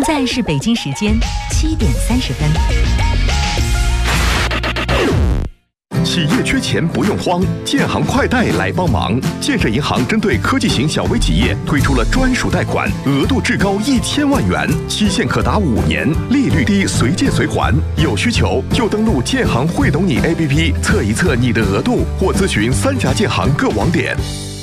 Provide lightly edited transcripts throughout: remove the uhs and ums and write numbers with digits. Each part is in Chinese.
在是北京时间7点30分。 企业缺钱不用慌，建行快贷来帮忙。建设银行针对科技型小微企业推出了专属贷款，额度至高1000万元，期限可达5年，利率低，随借随还。有需求就登录建行会懂你 APP 测一测你的额度，或咨询3家建行各网点。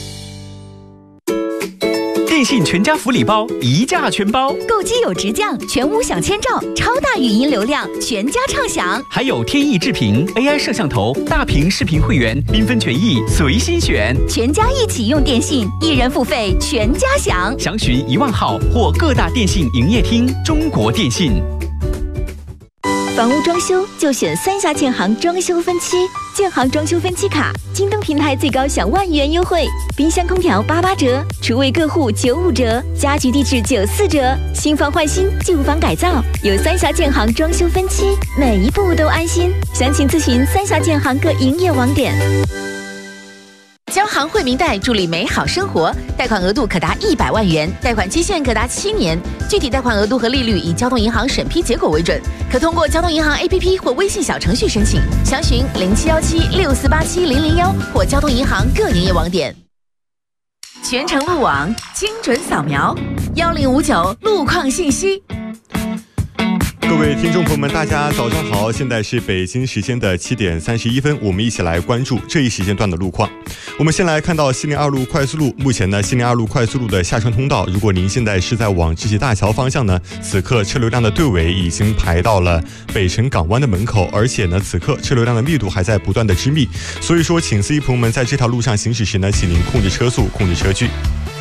电信全家福利包一价全包， 购机有直降，全屋享千兆，超大语音流量，全家畅享。 还有天翼智屏 AI 摄像头，大屏视频会员，缤纷权益随心选。 全家一起用电信，一人付费全家享。 详询1万号或各大电信营业厅。中国电信。 房屋装修就选3峡建行装修分期，建行装修分期卡，京东平台最高享1万元优惠，冰箱空调88折，厨卫各户95折，家居地质94折，新房换新，旧房改造，有3峡建行装修分期，每一步都安心。详情咨询3峡建行各营业网点。 交行惠民贷助力美好生活，贷款额度可达100万元，贷款期限可达7年，具体贷款额度和利率以交通银行审批结果为准，可通过交通银行 APP 或微信小程序申请。详询071764870001或交通银行各营业网点。全程路网，精准扫描，1059路况信息。 各位听众朋友们，大家早上好！现在是北京时间的7点31分，我们一起来关注这一时间段的路况。我们先来看到西宁2路快速路，目前呢，西宁2路快速路的下穿通道，如果您现在是在往知识大桥方向呢，此刻车流量的队尾已经排到了北辰港湾的门口，而且呢，此刻车流量的密度还在不断的之密，所以说，请司机朋友们在这条路上行驶时呢，请您控制车速，控制车距。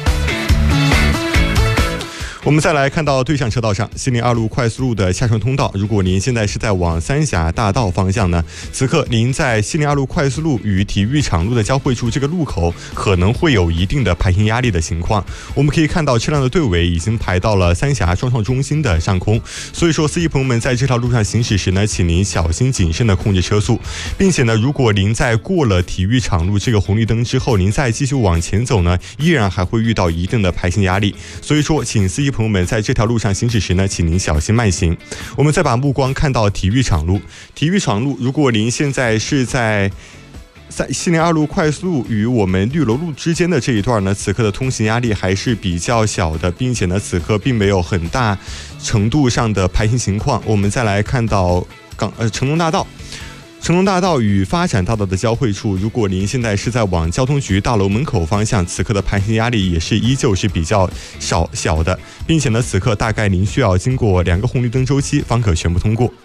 我们再来看到对向车道上，西宁2路快速路的下穿通道，如果您现在是在往3峡大道方向呢，此刻您在西宁2路快速路与体育场路的交汇处这个路口可能会有一定的排行压力的情况。我们可以看到车辆的队尾已经排到了3峡双创中心的上空，所以说司机朋友们在这条路上行驶时呢，请您小心谨慎的控制车速，并且呢，如果您在过了体育场路这个红绿灯之后，您再继续往前走呢，依然还会遇到一定的排行压力，所以说请司机朋友们在这条路上行驶时呢，请您小心慢行。我们再把目光看到体育场路，体育场路，如果您现在是在西宁2路快速路与我们绿楼路之间的这一段呢，此刻的通行压力还是比较小的，并且呢，此刻并没有很大程度上的排行情况。我们再来看到成龙大道。成龙大道与发展大道的交汇处，如果您现在是在往交通局大楼门口方向，此刻的排行压力也是依旧是比较小的，并且呢，此刻大概您需要经过2个红绿灯周期方可全部通过。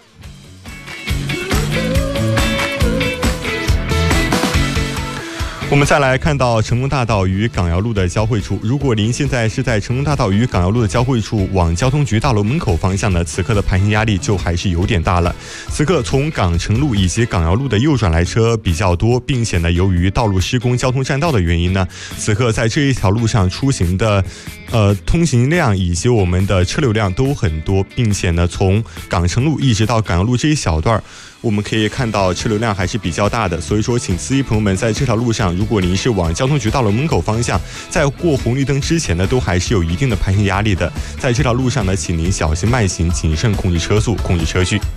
我们再来看到成龙大道与港瑶路的交汇处，如果您现在是在成龙大道与港瑶路的交汇处往交通局大楼门口方向呢，此刻的排行压力就还是有点大了。此刻从港城路以及港瑶路的右转来车比较多，并且呢，由于道路施工、交通占道的原因呢，此刻在这一条路上出行的通行量以及我们的车流量都很多，并且呢，从港城路一直到港瑶路这一小段，我们可以看到车流量还是比较大的，所以说请司机朋友们在这条路上，如果您是往交通局大楼门口方向，在过红绿灯之前呢，都还是有一定的排行压力的。在这条路上呢，请您小心慢行，谨慎控制车速，控制车距。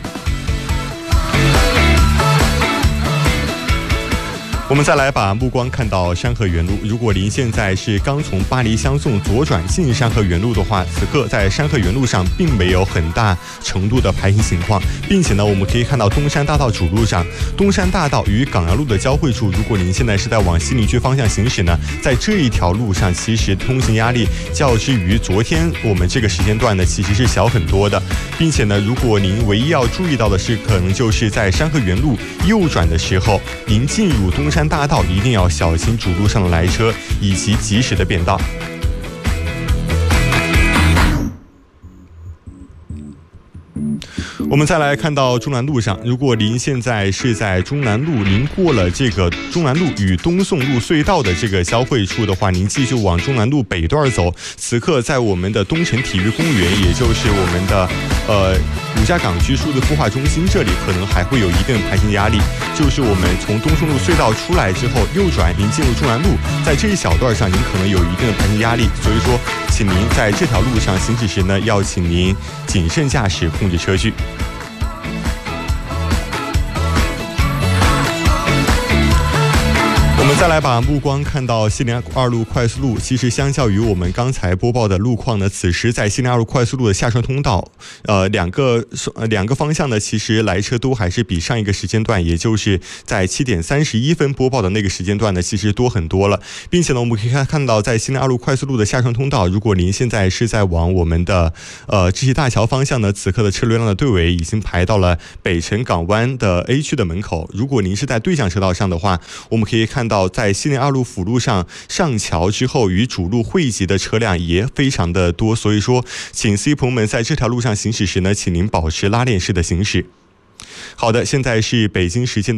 我们再来把目光看到山河园路，如果您现在是刚从巴黎相送左转进山河园路的话，此刻在山河园路上并没有很大程度的排行情况，并且呢，我们可以看到东山大道主路上，东山大道与港瑶路的交汇处，如果您现在是在往西宁区方向行驶呢，在这一条路上其实通行压力较之于昨天我们这个时间段呢，其实是小很多的，并且呢，如果您唯一要注意到的是，可能就是在山河园路右转的时候，您进入东山大道一定要小心主路上的来车以及及时的变道。我们再来看到中南路上，如果您现在是在中南路，您过了这个中南路与东宋路隧道的这个交汇处的话，您继续往中南路北段走，此刻在我们的东城体育公园，也就是我们的五家港区数字孵化中心这里可能还会有一定的盘行压力，就是我们从东顺路隧道出来之后右转，您进入中南路，在这一小段上您可能有一定的盘行压力，所以说请您在这条路上行驶时呢，要请您谨慎驾驶，控制车距。我们再来把目光看到西宁2路快速路，其实相较于我们刚才播报的路况呢，此时在西宁2路快速路的下穿通道，两个方向呢，其实来车都还是比上一个时间段，也就是在7点31分播报的那个时间段呢，其实多很多了，并且呢，我们可以看到在西宁2路快速路的下穿通道，如果您现在是在往我们的知悉大桥方向呢，此刻的车流量的队尾已经排到了北辰港湾的 A 区的门口。如果您是在对向车道上的话，我们可以看到在西宁2路辅路上上桥之后与主路汇集的车辆也非常的多，所以说请司机朋友们在这条路上行驶时呢，请您保持拉链式的行驶。好的，现在是北京时间的